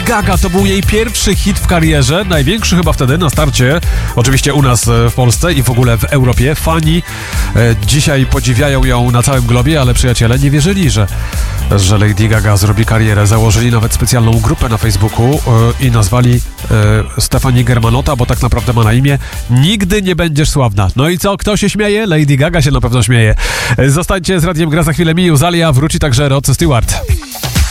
Gaga to był jej pierwszy hit w karierze, największy chyba wtedy na starcie, oczywiście u nas w Polsce i w ogóle w Europie. Fani dzisiaj podziwiają ją na całym globie, ale przyjaciele nie wierzyli, że Lady Gaga zrobi karierę. Założyli nawet specjalną grupę na Facebooku i nazwali Stefani Germanotta, bo tak naprawdę ma na imię Nigdy nie będziesz sławna. No i co? Kto się śmieje? Lady Gaga się na pewno śmieje. Zostańcie z Radiem Gra, za chwilę Miu Zalia, wróci także Rod Stewart.